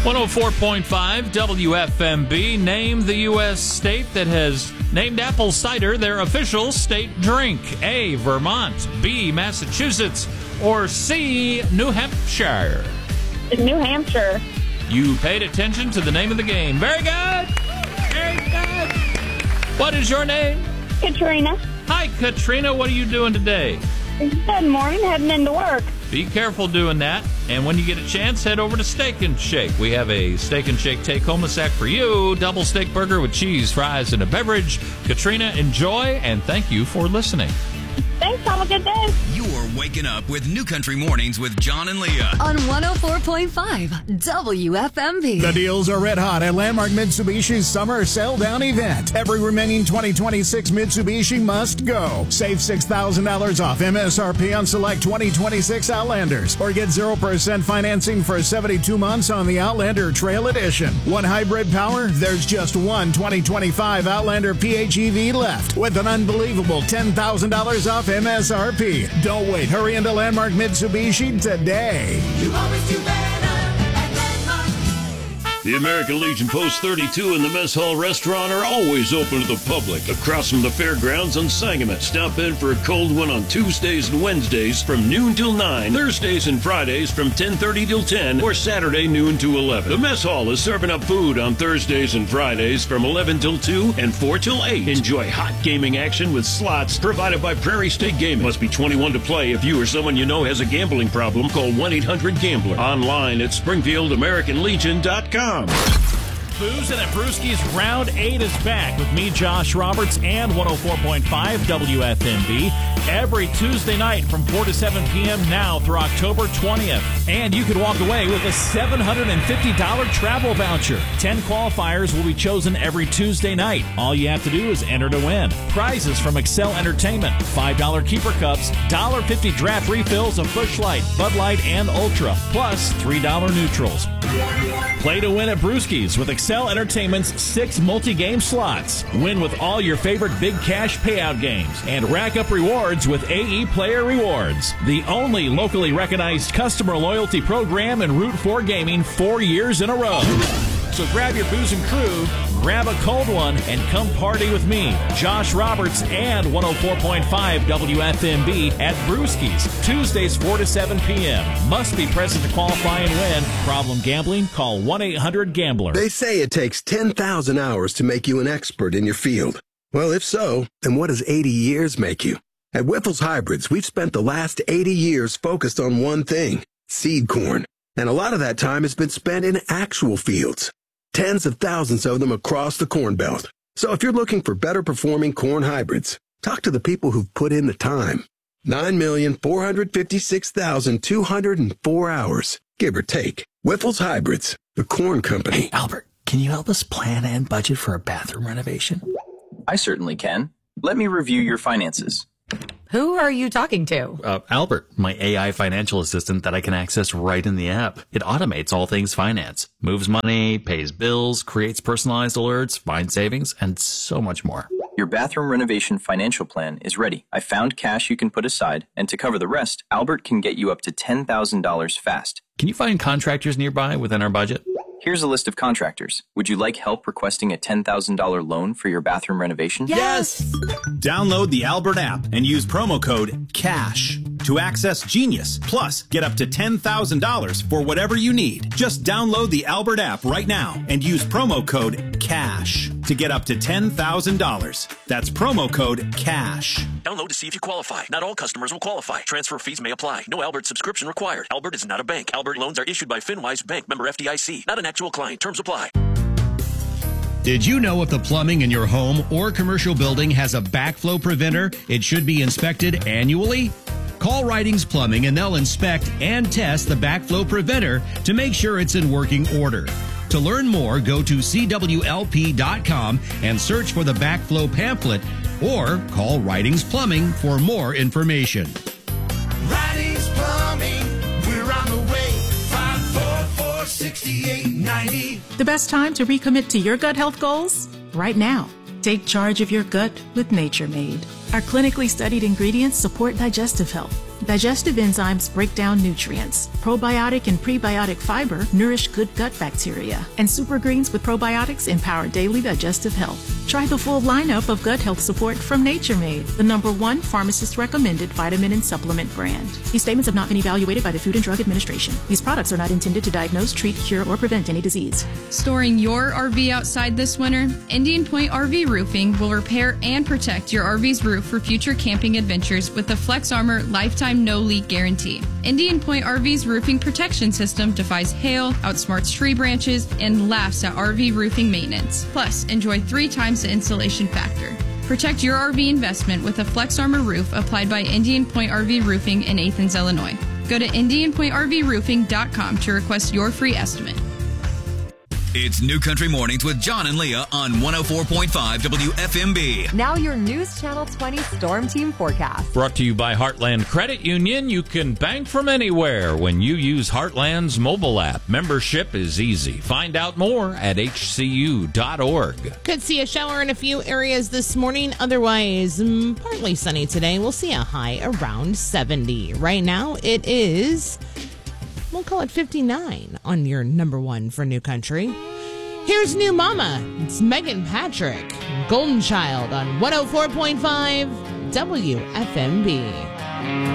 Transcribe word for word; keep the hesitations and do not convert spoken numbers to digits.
one oh four point five W F M B. Name the U S state that has named apple cider their official state drink. A, Vermont, B, Massachusetts, or C, New Hampshire. New Hampshire. You paid attention to the name of the game. Very good. Very good. What is your name? Katrina. Hi, Katrina. What are you doing today? Good morning. Heading into work. Be careful doing that. And when you get a chance, head over to Steak and Shake. We have a Steak and Shake take-home sack for you. Double steak burger with cheese, fries, and a beverage. Katrina, enjoy, and thank you for listening. Thanks. Have a good day. You're waking up with New Country Mornings with John and Leah on one oh four point five W F M B. The deals are red hot at Landmark Mitsubishi's summer sell down event. Every remaining twenty twenty-six Mitsubishi must go. Save six thousand dollars off M S R P on select twenty twenty-six Outlanders, or get zero percent financing for seventy-two months on the Outlander Trail Edition. One hybrid power, there's just one twenty twenty-five Outlander P H E V left with an unbelievable ten thousand dollars off M S R P. Don't wait. Hurry into Landmark Mitsubishi today. You always do better at Landmark. The American Legion Post thirty-two and the Mess Hall Restaurant are always open to the public across from the fairgrounds on Sangamon. Stop in for a cold one on Tuesdays and Wednesdays from noon till nine, Thursdays and Fridays from ten thirty till ten, or Saturday noon to eleven. The Mess Hall is serving up food on Thursdays and Fridays from eleven till two and four till eight. Enjoy hot gaming action with slots provided by Prairie State Gaming. Must be twenty-one to play. If you or someone you know has a gambling problem, call one eight hundred gambler. Online at Springfield American Legion dot com. Boozin' at Brewski's Round eight is back with me, Josh Roberts, and one oh four point five W F M B every Tuesday night from four to seven p.m. now through October twentieth. And you could walk away with a seven hundred fifty dollars travel voucher. Ten qualifiers will be chosen every Tuesday night. All you have to do is enter to win. Prizes from Excel Entertainment, five dollars keeper cups, one dollar fifty draft refills of Busch Light, Bud Light, and Ultra, plus three dollars neutrals. Play to win at Brewski's with Excel Entertainment's six multi-game slots. Win with all your favorite big cash payout games and rack up rewards with A E Player Rewards, the only locally recognized customer loyalty program in Route four Gaming four years in a row. So grab your booze and crew, grab a cold one, and come party with me, Josh Roberts, and one oh four point five W F M B at Brewski's, Tuesdays four to seven p.m. Must be present to qualify and win. Problem gambling? Call one eight hundred gambler. They say it takes ten thousand hours to make you an expert in your field. Well, if so, then what does eighty years make you? At Wyffels Hybrids, we've spent the last eighty years focused on one thing, seed corn. And a lot of that time has been spent in actual fields. Tens of thousands of them across the Corn Belt. So if you're looking for better performing corn hybrids, talk to the people who've put in the time. nine million four hundred fifty-six thousand two hundred four hours, give or take. Wyffels Hybrids, the corn company. Hey, Albert, can you help us plan and budget for a bathroom renovation? I certainly can. Let me review your finances. Who are you talking to? Uh, Albert, my A I financial assistant that I can access right in the app. It automates all things finance, moves money, pays bills, creates personalized alerts, finds savings, and so much more. Your bathroom renovation financial plan is ready. I found cash you can put aside, and to cover the rest, Albert can get you up to ten thousand dollars fast. Can you find contractors nearby within our budget? Here's a list of contractors. Would you like help requesting a ten thousand dollars loan for your bathroom renovation? Yes! Download the Albert app and use promo code CASH to access Genius. Plus, get up to ten thousand dollars for whatever you need. Just download the Albert app right now and use promo code CASH to get up to ten thousand dollars. That's promo code CASH. Download to see if you qualify. Not all customers will qualify. Transfer fees may apply. No Albert subscription required. Albert is not a bank. Albert loans are issued by FinWise Bank, member F D I C. Not an actual client. Terms apply. Did you know if the plumbing in your home or commercial building has a backflow preventer, it should be inspected annually? Call Ridings Plumbing and they'll inspect and test the backflow preventer to make sure it's in working order. To learn more, go to C W L P dot com and search for the backflow pamphlet, or call Ridings Plumbing for more information. Ridings Plumbing, we're on the way. five four four, six eight nine zero. The best time to recommit to your gut health goals? Right now. Take charge of your gut with Nature Made. Our clinically studied ingredients support digestive health, Digestive enzymes break down nutrients. Probiotic and prebiotic fiber nourish good gut bacteria. And Super Greens with probiotics empower daily digestive health. Try the full lineup of gut health support from Nature Made, the number one pharmacist-recommended vitamin and supplement brand. These statements have not been evaluated by the Food and Drug Administration. These products are not intended to diagnose, treat, cure, or prevent any disease. Storing your R V outside this winter? Indian Point R V Roofing will repair and protect your R V's roof for future camping adventures with the Flex Armor Lifetime No Leak Guarantee. Indian Point R V's roofing protection system defies hail, outsmarts tree branches, and laughs at R V roofing maintenance. Plus, enjoy three times the insulation factor. Protect your R V investment with a Flex Armor roof applied by Indian Point R V Roofing in Athens, Illinois. Go to indian point r v roofing dot com to request your free estimate. It's New Country Mornings with John and Leah on one oh four point five W F M B. Now your News Channel twenty Storm Team forecast. Brought to you by Heartland Credit Union. You can bank from anywhere when you use Heartland's mobile app. Membership is easy. Find out more at h c u dot org. Could see a shower in a few areas this morning. Otherwise, mm, partly sunny today. We'll see a high around seventy. Right now, it is, we'll call it fifty-nine on your number one for New Country. Here's New Mama. It's Megan Patrick, Golden Child on one oh four point five W F M B.